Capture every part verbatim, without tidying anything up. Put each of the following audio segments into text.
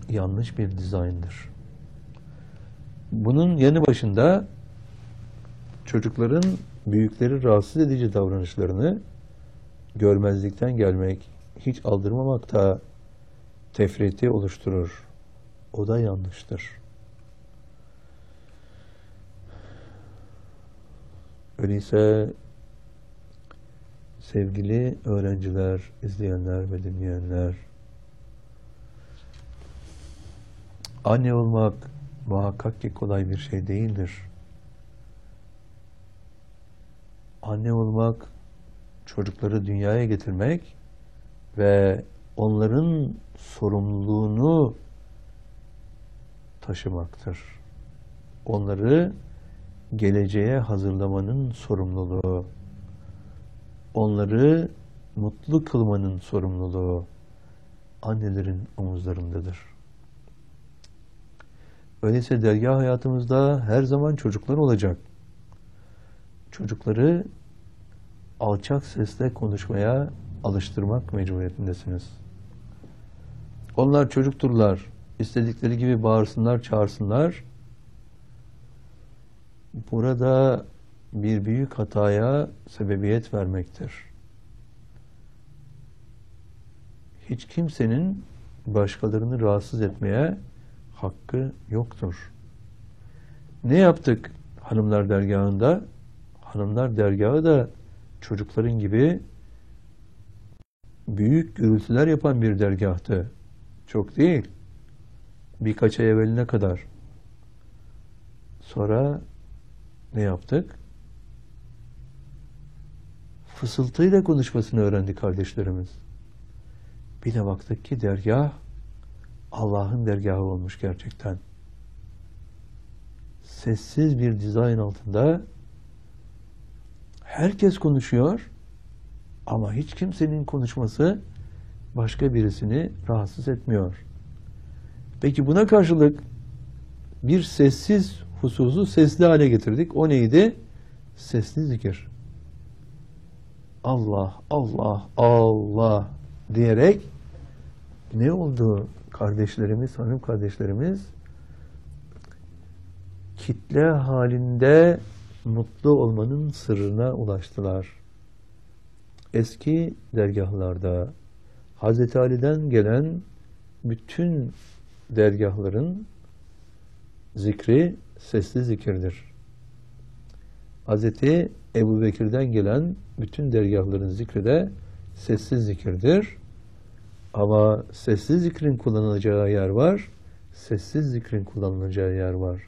yanlış bir dizayndır. Bunun yanı başında çocukların büyükleri rahatsız edici davranışlarını görmezlikten gelmek, hiç aldırmamak da tefriti oluşturur. O da yanlıştır. Öyleyse sevgili öğrenciler, izleyenler ve dinleyenler, anne olmak muhakkak ki kolay bir şey değildir. Anne olmak, çocukları dünyaya getirmek ve onların sorumluluğunu taşımaktır. Onları geleceğe hazırlamanın sorumluluğu, onları mutlu kılmanın sorumluluğu annelerin omuzlarındadır. Öyleyse dergâh hayatımızda her zaman çocuklar olacak. Çocukları alçak sesle konuşmaya alıştırmak mecburiyetindesiniz. Onlar çocukturlar. İstedikleri gibi bağırsınlar, çağırsınlar. Burada bir büyük hataya sebebiyet vermektir. Hiç kimsenin başkalarını rahatsız etmeye hakkı yoktur. Ne yaptık hanımlar dergahında? Hanımlar dergahı da çocukların gibi büyük gürültüler yapan bir dergahtı. Çok değil. Birkaç ay evveline kadar. Sonra ne yaptık? Fısıltıyla konuşmasını öğrendi kardeşlerimiz. Bir de baktık ki dergah Allah'ın dergahı olmuş gerçekten. Sessiz bir dizayn altında herkes konuşuyor ama hiç kimsenin konuşması başka birisini rahatsız etmiyor. Peki buna karşılık bir sessiz hususu sesli hale getirdik. O neydi? Sesli zikir. Allah, Allah, Allah diyerek ne oldu kardeşlerimiz, hanım kardeşlerimiz? Kitle halinde mutlu olmanın sırrına ulaştılar. Eski dergahlarda Hazreti Ali'den gelen bütün dergahların zikri sesli zikirdir. Hazreti Ebubekir'den gelen bütün dergahların zikri de sessiz zikirdir. Ama sessiz zikrin kullanılacağı yer var, sessiz zikrin kullanılacağı yer var.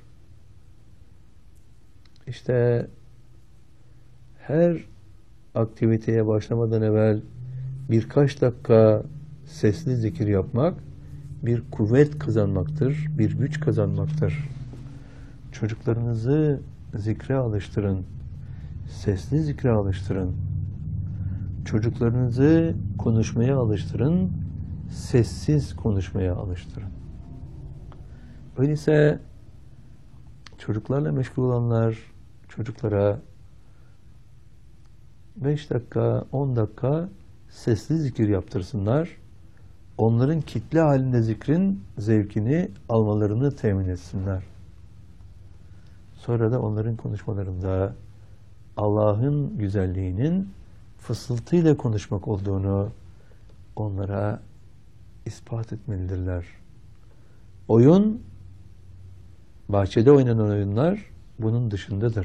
İşte her aktiviteye başlamadan evvel birkaç dakika sesli zikir yapmak bir kuvvet kazanmaktır, bir güç kazanmaktır. Çocuklarınızı zikre alıştırın, sesli zikre alıştırın. Çocuklarınızı konuşmaya alıştırın, sessiz konuşmaya alıştırın. Öyleyse çocuklarla meşgul olanlar çocuklara beş dakika, on dakika sesli zikir yaptırsınlar. Onların kitle halinde zikrin zevkini almalarını temin etsinler. Sonra da onların konuşmalarında Allah'ın güzelliğinin fısıltıyla konuşmak olduğunu onlara ispat etmelidirler. Oyun, bahçede oynanan oyunlar bunun dışındadır.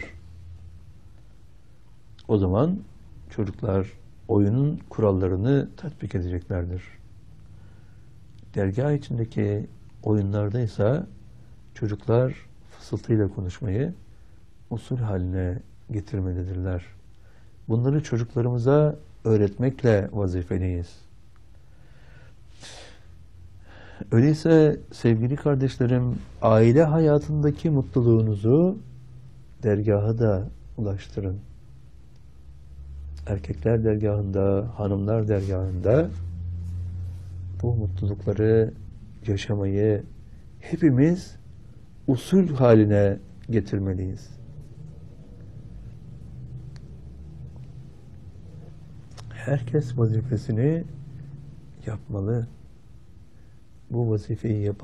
O zaman çocuklar oyunun kurallarını tatbik edeceklerdir. Dergah içindeki oyunlarda ise çocuklar fısıltıyla konuşmayı usul haline getirmelidirler. Bunları çocuklarımıza öğretmekle vazifeliyiz. Öyleyse sevgili kardeşlerim, aile hayatındaki mutluluğunuzu dergaha da ulaştırın. Erkekler dergahında, hanımlar dergahında bu mutlulukları yaşamayı hepimiz usul haline getirmeliyiz. Herkes vazifesini yapmalı. Bu vazifeyi yapan